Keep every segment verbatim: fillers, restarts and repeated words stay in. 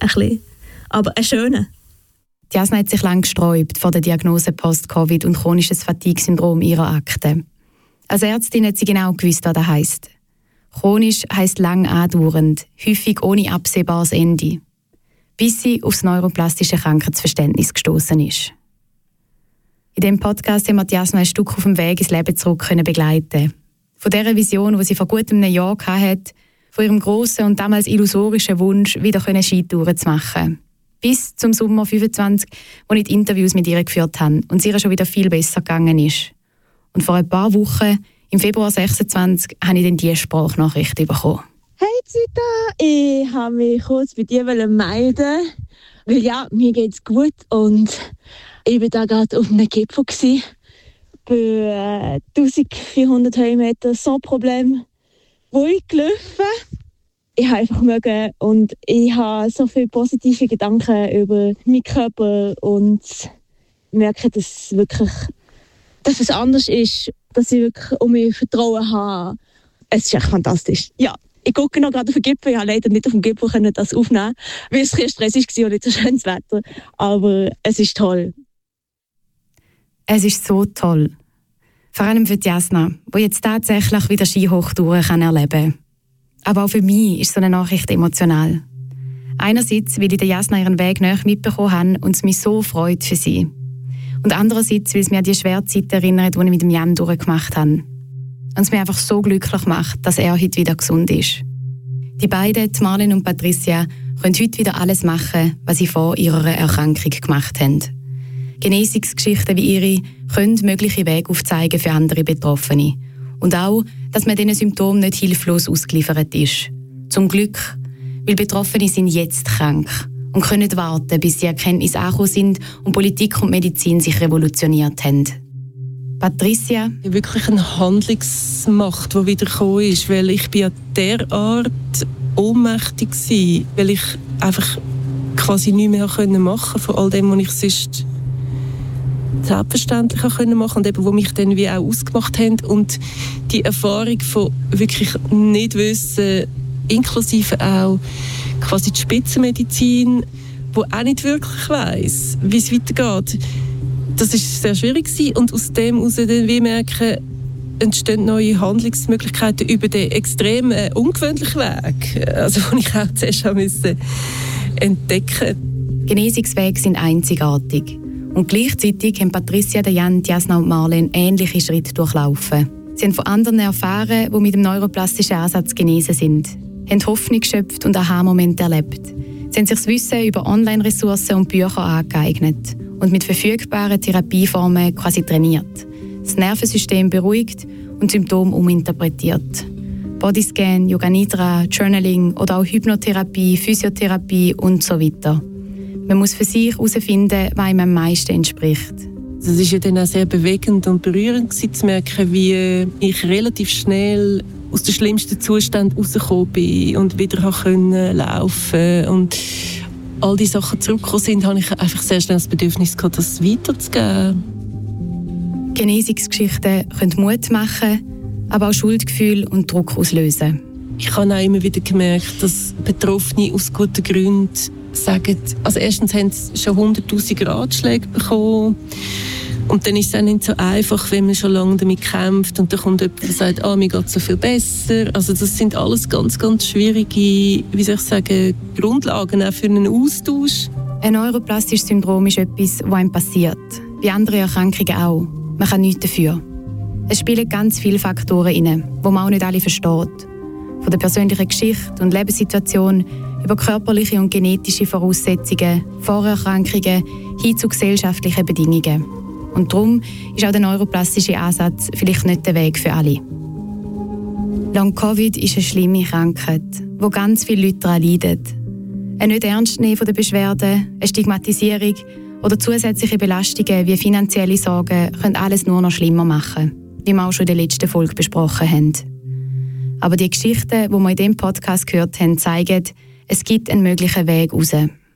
ein bisschen. Aber ein schöner. Jasna hat sich lange gesträubt vor der Diagnose Post-Covid und chronisches Fatigue-Syndrom ihrer Akte. Als Ärztin hat sie genau gewusst, was das heisst. Chronisch heisst lang andauernd, häufig ohne absehbares Ende. Bis sie aufs neuroplastische Krankheitsverständnis gestoßen ist. In diesem Podcast haben wir Jasna ein Stück auf dem Weg ins Leben zurück begleiten. Von dieser Vision, die sie vor gut einem Jahr hatte, von ihrem grossen und damals illusorischen Wunsch, wieder Skitouren zu machen. Bis zum Sommer fünfundzwanzig, wo ich die Interviews mit ihr geführt habe und es ihr schon wieder viel besser gegangen ist. Und vor ein paar Wochen, im Februar sechsundzwanzig, habe ich dann diese Sprachnachricht bekommen. Hey Zita, ich wollte mich kurz bei dir melden, weil ja, mir geht's gut und ich war da gerade auf einem Gipfel gsi, bei äh, eintausendvierhundert Höhenmeter, so Problem, wo ich gelaufen. Ich habe einfach mögen und ich habe so viele positive Gedanken über meinen Körper und merke, dass wirklich, dass es anders ist, dass ich wirklich um mich Vertrauen habe. Es ist echt fantastisch. Ja, ich gucke noch gerade auf den Gipfel. Ich konnte leider nicht auf dem Gipfel können das aufnehmen, weil es ein stressig war und nicht so schönes Wetter. Aber es ist toll. Es ist so toll. Vor allem für Jasna, die jetzt tatsächlich wieder Skihochtouren erleben kann. Aber auch für mich ist so eine Nachricht emotional. Einerseits, weil ich der Jasna ihren Weg näher mitbekommen habe und es mich so freut für sie. Und andererseits, weil es mich an die schwere Zeit erinnert, die ich mit dem Jan durchgemacht habe. Und es mich einfach so glücklich macht, dass er heute wieder gesund ist. Die beiden, Marlene und Patricia, können heute wieder alles machen, was sie vor ihrer Erkrankung gemacht haben. Genesungsgeschichten wie ihre können mögliche Wege aufzeigen für andere Betroffene. Und auch, dass man diesen Symptomen nicht hilflos ausgeliefert ist. Zum Glück, weil Betroffene sind jetzt krank und können nicht warten, bis die Erkenntnisse angekommen sind und Politik und Medizin sich revolutioniert haben. Patricia? Wirklich eine Handlungsmacht, die wieder gekommen ist, weil ich bin ja derart ohnmächtig war, weil ich einfach quasi nichts mehr machen konnte von all dem, was ich sonst selbstverständlich machen konnte und eben, wo mich dann wie auch ausgemacht haben. Und die Erfahrung von wirklich nicht wissen, inklusive auch quasi die Spitzenmedizin, die auch nicht wirklich weiss, wie es weitergeht, das war sehr schwierig gewesen. Und aus dem heraus dann wie merken, entstehen neue Handlungsmöglichkeiten über den extrem äh, ungewöhnlichen Weg, also den ich auch zuerst musste entdecken. Genesungswege sind einzigartig. Und gleichzeitig haben Patricia, Jan, Jasna und Marlene ähnliche Schritte durchlaufen. Sie haben von anderen erfahren, die mit dem neuroplastischen Ansatz genesen sind, haben Hoffnung geschöpft und Aha-Momente erlebt. Sie haben sich das Wissen über Online-Ressourcen und Bücher angeeignet und mit verfügbaren Therapieformen quasi trainiert. Das Nervensystem beruhigt und Symptome uminterpretiert. Bodyscan, Yoga Nidra, Journaling oder auch Hypnotherapie, Physiotherapie und so weiter. Man muss für sich herausfinden, was ihm am meisten entspricht. Es war ja dann auch sehr bewegend und berührend zu merken, wie ich relativ schnell aus dem schlimmsten Zustand rausgekommen bin und wieder laufen konnte. Und all die Sachen zurückgekommen sind, habe ich einfach sehr schnell das Bedürfnis gehabt, das weiterzugeben. Genesungsgeschichten können Mut machen, aber auch Schuldgefühl und Druck auslösen. Ich habe auch immer wieder gemerkt, dass Betroffene aus guten Gründen sagen, also erstens haben sie schon hunderttausend Ratschläge bekommen und dann ist es auch nicht so einfach, wenn man schon lange damit kämpft und dann kommt jemand und sagt, ah, mir geht es so viel besser. Also das sind alles ganz, ganz schwierige, wie soll ich sagen, Grundlagen auch für einen Austausch. Ein neuroplastisches Syndrom ist etwas, was einem passiert, wie andere Erkrankungen auch. Man kann nichts dafür. Es spielen ganz viele Faktoren rein, die man auch nicht alle versteht. Von der persönlichen Geschichte und Lebenssituation über körperliche und genetische Voraussetzungen, Vorerkrankungen hin zu gesellschaftlichen Bedingungen. Und darum ist auch der neuroplastische Ansatz vielleicht nicht der Weg für alle. Long-Covid ist eine schlimme Krankheit, wo ganz viele Leute daran leiden. Ein nicht Ernstnehmen der Beschwerden, eine Stigmatisierung oder zusätzliche Belastungen wie finanzielle Sorgen können alles nur noch schlimmer machen, wie wir auch schon in der letzten Folge besprochen haben. Aber die Geschichten, die wir in diesem Podcast gehört haben, zeigen, es gibt einen möglichen Weg raus.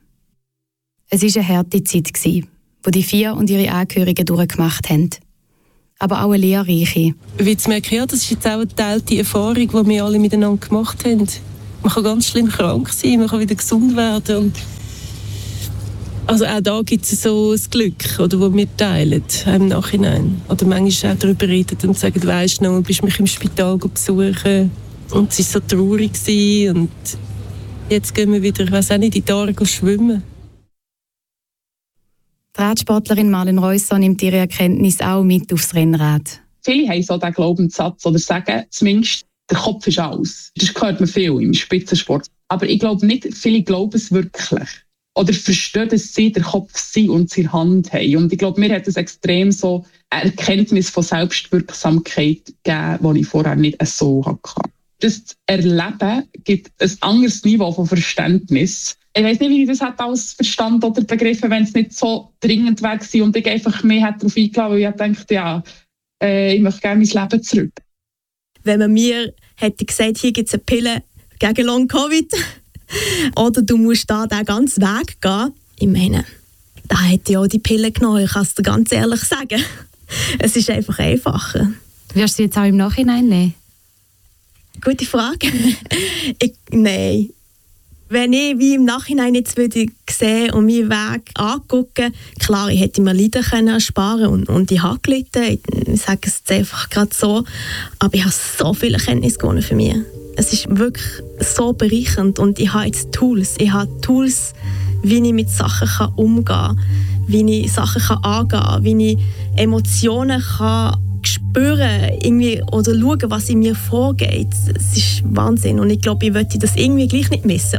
Es war eine harte Zeit, die die vier und ihre Angehörigen durchgemacht haben. Aber auch eine lehrreiche. Wie zu merken, ja, das ist jetzt auch eine geteilte Erfahrung, die wir alle miteinander gemacht haben. Man kann ganz schlimm krank sein, man kann wieder gesund werden. Und Also auch da gibt es so ein Glück, oder, das wir teilen im Nachhinein. Oder manchmal auch darüber reden und sagen, weisst du noch, bist du mich im Spital besuchen und es war so traurig gewesen, und jetzt gehen wir wieder, ich weiss auch nicht, in die Aare schwimmen. Die Radsportlerin Marlene Reusser nimmt ihre Erkenntnis auch mit aufs Rennrad. Viele haben so den Glaubenssatz oder sagen zumindest, der Kopf ist alles. Das hört man viel im Spitzensport. Aber ich glaube nicht, viele glauben es wirklich. Oder verstehen, dass sie der Kopf sind und sie in der Hand haben. Und ich glaube, mir hat es extrem so eine Erkenntnis von Selbstwirksamkeit gegeben, die ich vorher nicht so hatte. Das Erleben gibt ein anderes Niveau von Verständnis. Ich weiss nicht, wie ich das hätte alles verstanden oder begriffen, wenn es nicht so dringend wäre und ich einfach mehr darauf eingeladen, weil ich dachte, ja, äh, ich möchte gerne mein Leben zurück. Wenn man mir hätte gesagt, hier gibt es eine Pille gegen Long-Covid oder du musst da den ganzen Weg gehen, ich meine, da hätte ich auch die Pille genommen, ich kann es dir ganz ehrlich sagen. Es ist einfach einfacher. Wirst du sie jetzt auch im Nachhinein nehmen? Gute Frage. ich, nein. Wenn ich wie im Nachhinein jetzt würde sehen und meinen Weg angucken, klar, ich hätte mir Leiden können sparen und, und ich habe gelitten. Ich sage es jetzt einfach gerade so. Aber ich habe so viel Erkenntnis gewonnen für mich. Es ist wirklich so bereichernd und ich habe jetzt Tools. Ich habe Tools, wie ich mit Sachen kann umgehen kann, wie ich Sachen kann angehen kann, wie ich Emotionen kann spüren irgendwie, oder schauen, was in mir vorgeht. Es ist Wahnsinn und ich glaube, ich möchte das irgendwie gleich nicht missen.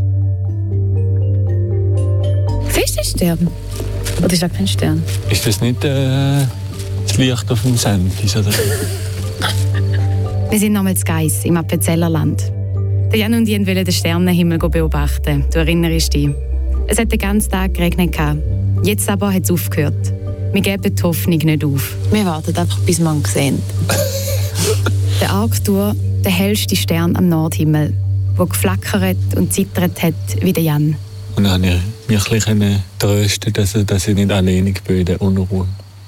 Siehst du den Stern? Oder ist das kein Stern? Ist das nicht äh, das Licht auf dem Sandis, oder? Wir sind nochmals in Geiss, im Appenzellerland. Der Jan und ich wollten den Sternenhimmel beobachten. Du erinnerst dich. Es hat den ganzen Tag geregnet. Jetzt aber hat es aufgehört. Wir geben die Hoffnung nicht auf. Wir warten einfach, bis wir ihn sehen. Der Arctur, der hellste Stern am Nordhimmel, der geflackert und zittert hat wie der Jan. Und dann konnte ich mich ein bisschen trösten, dass, dass ich nicht alleinig bin in der Unruhe.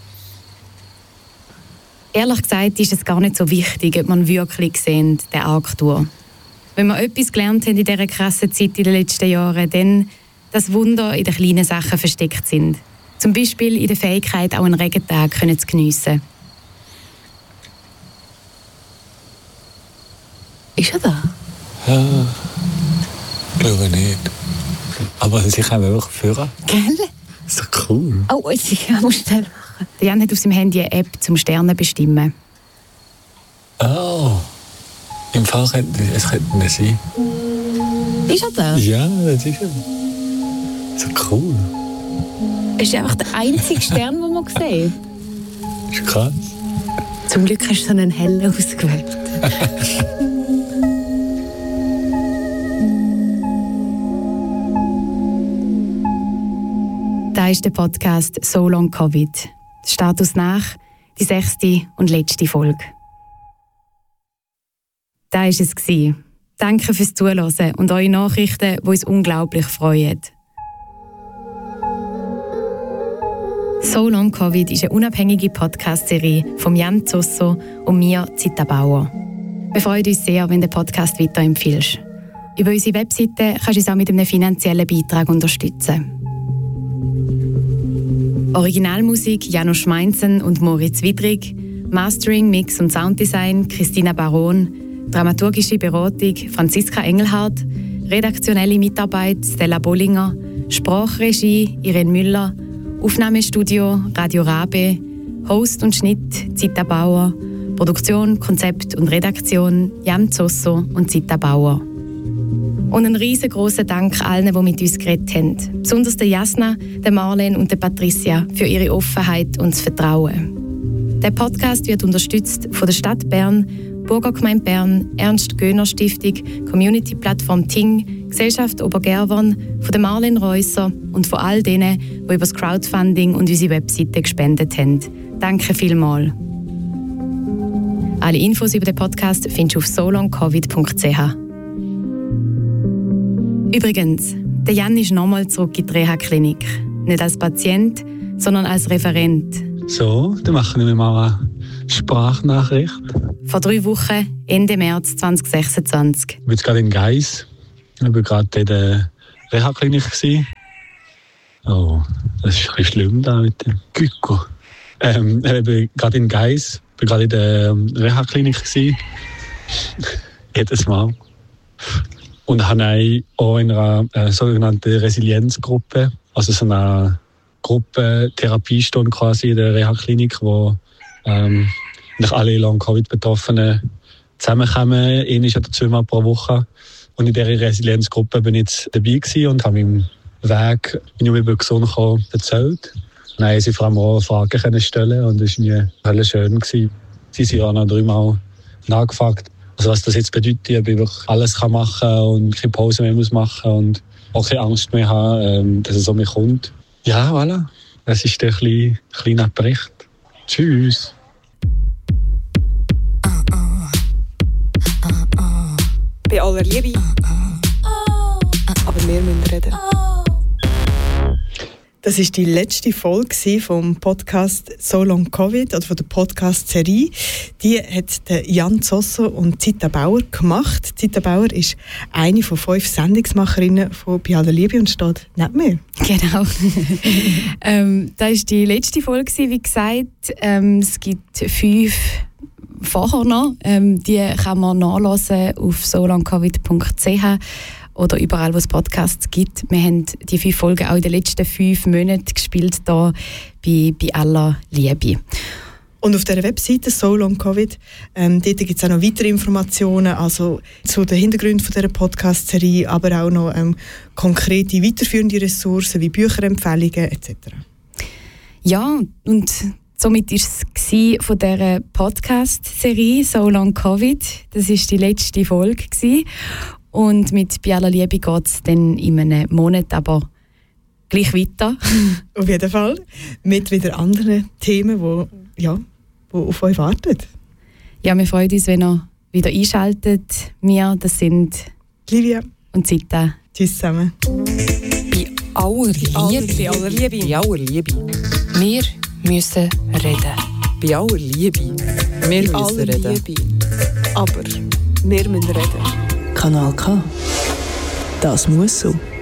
Ehrlich gesagt ist es gar nicht so wichtig, ob man wirklich sehen, den Arctur. Wenn wir etwas gelernt haben in dieser krassen Zeit in den letzten Jahren, dann, dass Wunder in den kleinen Sachen versteckt sind. Zum Beispiel in der Fähigkeit, auch einen Regentag zu geniessen. Ist er da? Ja, ich glaube nicht. Aber sie kommen wirklich führen. Gell? Das ist doch cool. Oh, ich muss schnell machen. Der Jan hat auf seinem Handy eine App zum Sternen bestimmen. Oh, im Fall könnte es könnte sein. Ist er da? Ja, das ist er. So cool. Ist einfach der einzige Stern, den man sieht. Das ist krass. Zum Glück hast du so einen hellen ausgewählt. Das ist der Podcast «So Long Covid». Status nach, die sechste und letzte Folge. Das war es. Danke fürs Zuhören und eure Nachrichten, die uns unglaublich freuen. «So Long Covid» ist eine unabhängige Podcast-Serie von Jan Zosso und mir, Zita Bauer. Wir freuen uns sehr, wenn du den Podcast weiterempfiehlst. Über unsere Webseite kannst du uns auch mit einem finanziellen Beitrag unterstützen. Originalmusik Janusz Meinzen und Moritz Widrig, Mastering, Mix und Sounddesign Christina Baron, dramaturgische Beratung Franziska Engelhardt, redaktionelle Mitarbeit Stella Bollinger, Sprachregie Irene Müller, Aufnahmestudio Radio Rabe, Host und Schnitt Zita Bauer, Produktion, Konzept und Redaktion Jan Zosso und Zita Bauer. Und einen riesengroßen Dank allen, die mit uns geredet haben. Besonders der Jasna, der Marlene und der Patricia für ihre Offenheit und das Vertrauen. Der Podcast wird unterstützt von der Stadt Bern, Burgergemeinde Bern, Ernst-Göhner-Stiftung, Community-Plattform Ting, Gesellschaft Obergerwern, von der Marlene Reusser und von all denen, die über das Crowdfunding und unsere Webseite gespendet haben. Danke vielmals. Alle Infos über den Podcast findest du auf so long covid punkt c h. Übrigens, der Jan ist nochmal zurück in die Reha-Klinik. Nicht als Patient, sondern als Referent. So, dann machen wir mal eine Sprachnachricht. Vor drei Wochen, Ende März zwanzig sechsundzwanzig. Ich bin jetzt gerade in Geiss. Ich war gerade in der Reha-Klinik. Oh, das ist ein bisschen schlimm da mit dem Gyko. Ähm, ich war gerade in Geis, ich war gerade in der Reha-Klinik. Jedes Mal. Und habe auch in einer äh, sogenannten Resilienzgruppe, also so eine Gruppentherapiestunde quasi in der Reha-Klinik, wo ähm, alle Long-Covid-Betroffenen zusammenkommen, einmal oder zweimal pro Woche. Und in dieser Resilienzgruppe bin ich jetzt dabei gewesen und habe meinen Weg, wie ich über gesund kam, erzählt. Dann haben sie vor allem auch Fragen können stellen und es war mir schön gewesen. Sie sind auch noch dreimal nachgefragt, also was das jetzt bedeutet, ob ich alles machen kann und keine Pause mehr muss machen und auch keine Angst mehr haben, dass es um mich kommt. Ja, voilà. Das ist der kleine, kleine Bericht. Tschüss. Bei aller Liebe. Aber wir müssen reden. Das war die letzte Folge vom Podcast «So Long Covid» oder von der Podcast-Serie. Die hat Jan Zosso und Zita Bauer gemacht. Zita Bauer ist eine von fünf Sendungsmacherinnen von «Bei aller Liebe» und steht neben mir. Genau. ähm, das war die letzte Folge, wie gesagt. Ähm, es gibt fünf vorher noch. Ähm, die kann man nachlesen auf so long covid punkt c h oder überall, wo es Podcasts gibt. Wir haben die fünf Folgen auch in den letzten fünf Monaten gespielt, hier bei, bei aller Liebe. Und auf dieser Webseite «So Long Covid» ähm, dort gibt es auch noch weitere Informationen, also zu den Hintergründen von dieser Podcast-Serie, aber auch noch ähm, konkrete weiterführende Ressourcen wie Bücherempfehlungen et cetera. Ja, und somit war es von dieser Podcast-Serie «So Long Covid». Das war die letzte Folge gewesen. Und mit «Bei aller Liebe» geht es dann in einem Monat, aber gleich weiter. Auf jeden Fall. Mit wieder anderen Themen, die, ja, die auf euch warten. Ja, wir freuen uns, wenn ihr wieder einschaltet. Wir, das sind Livia und Zita. Tschüss zusammen. Bei aller Liebe. Bei aller Liebe. Bei aller Liebe. Wir müssen reden. Bei aller Liebe. Wir Bei müssen reden. Liebe. Aber wir müssen reden. Kanal K. Das muss so.